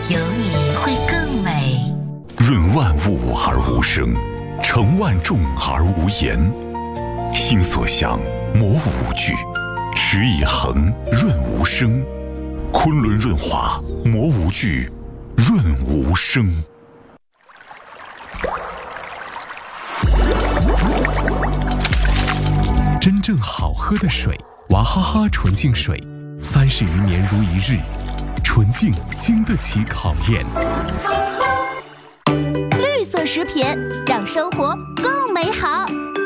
有你会更美。 润万物而无声，成万众而无言。心所向，磨无惧，持以恒，润无声。昆仑润滑，磨无惧，润无声。真正好喝的水，娃哈哈纯净水，30余年如一日，纯净经得起考验。 绿色食品让生活更美好。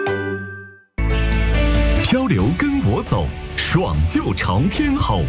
漂流跟我走，爽就朝天吼。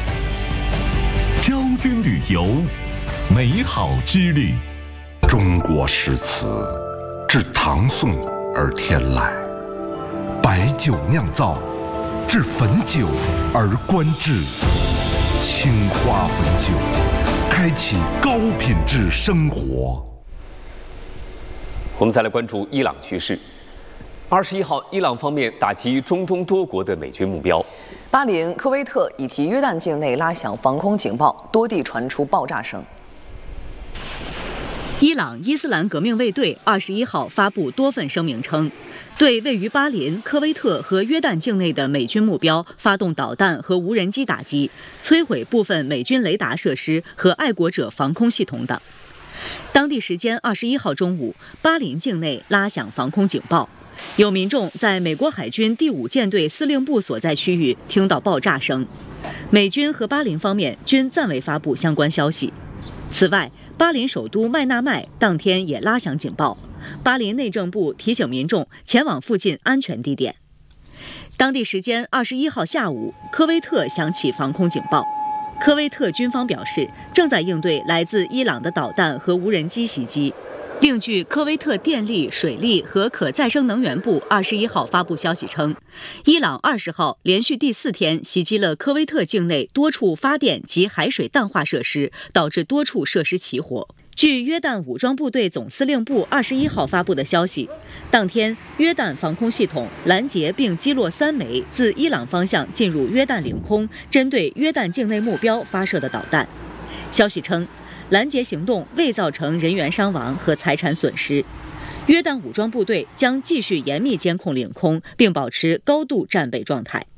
昭君旅游，美好之旅。 中国诗词自唐宋而天来，白酒酿造，至汾酒而观之。青花汾酒，开启高品质生活。 我们再来关注伊朗局势。21号，伊朗方面打击中东多国的美军目标。 巴林、科威特以及约旦境内拉响防空警报，多地传出爆炸声。 伊朗伊斯兰革命卫队21号发布多份声明称，对位于巴林、科威特和约旦境内的美军目标发动导弹和无人机打击，摧毁部分美军雷达设施和爱国者防空系统等。当地时间21号中午，巴林境内拉响防空警报，有民众在美国海军第5舰队司令部所在区域听到爆炸声。美军和巴林方面均暂未发布相关消息。此外，巴林首都麦纳麦当天也拉响警报，巴林内政部提醒民众前往附近安全地点。当地时间21号下午，科威特响起防空警报。科威特军方表示，正在应对来自伊朗的导弹和无人机袭击。另据科威特电力、水利和可再生能源部21号发布消息称，伊朗20号连续第4天袭击了科威特境内多处发电及海水淡化设施，导致多处设施起火。据约旦武装部队总司令部21号发布的消息，当天约旦防空系统拦截并击落3枚自伊朗方向进入约旦领空，针对约旦境内目标发射的导弹。消息称，拦截行动未造成人员伤亡和财产损失。约旦武装部队将继续严密监控领空，并保持高度战备状态。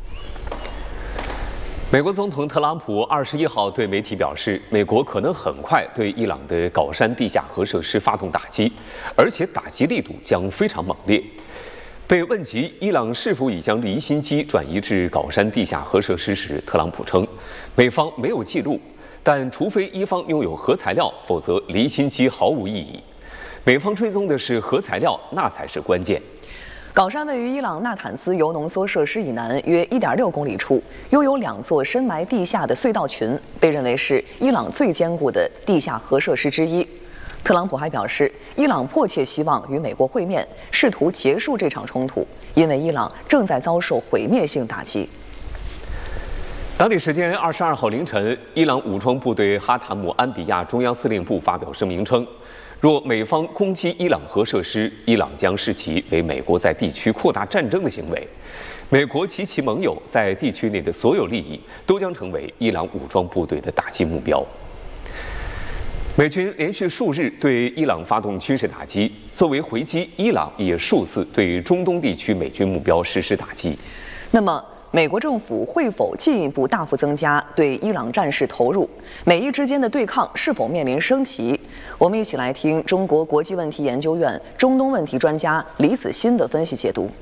美国总统特朗普21号对媒体表示，美国可能很快对伊朗的搞山地下核设施发动打击，而且打击力度将非常猛烈。被问及伊朗是否已将离心机转移至搞山地下核设施时，特朗普称，美方没有记录，但除非伊方拥有核材料，否则离心机毫无意义。美方追踪的是核材料，那才是关键。 搞山位于伊朗纳坦兹铀浓缩设施以南约1.6公里处，拥有2座深埋地下的隧道群，被认为是伊朗最坚固的地下核设施之一。特朗普还表示，伊朗迫切希望与美国会面，试图结束这场冲突，因为伊朗正在遭受毁灭性打击。 当地时间22号凌晨，伊朗武装部队哈塔姆安比亚中央司令部发表声明称，若美方攻击伊朗核设施，伊朗将视其为美国在地区扩大战争的行为。美国及其盟友在地区内的所有利益都将成为伊朗武装部队的打击目标。美军连续数日对伊朗发动军事打击，作为回击，伊朗也数次对中东地区美军目标实施打击。 那么，美国政府会否进一步大幅增加对伊朗战事投入？美伊之间的对抗是否面临升级？我们一起来听中国国际问题研究院中东问题专家李子欣的分析解读。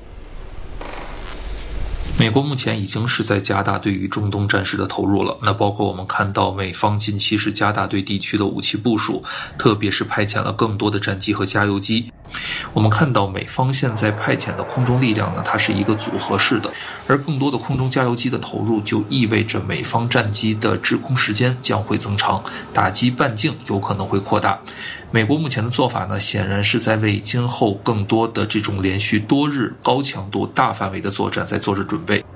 美国目前已经是在加大对于中东战事的投入了，那包括我们看到美方近期是加大对地区的武器部署，特别是派遣了更多的战机和加油机。我们看到美方现在派遣的空中力量呢，它是一个组合式的，而更多的空中加油机的投入就意味着美方战机的滞空时间将会增长，打击半径有可能会扩大。美国目前的做法呢，显然是在为今后更多的这种连续多日高强度大范围的作战在做着准备。